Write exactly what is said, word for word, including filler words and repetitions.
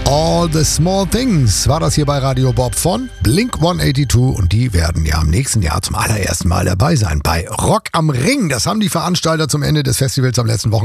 All the Small Things war das hier bei Radio Bob von Blink hundertzweiundachtzig und die werden ja im nächsten Jahr zum allerersten Mal dabei sein bei Rock am Ring. Das haben die Veranstalter zum Ende des Festivals am letzten Wochenende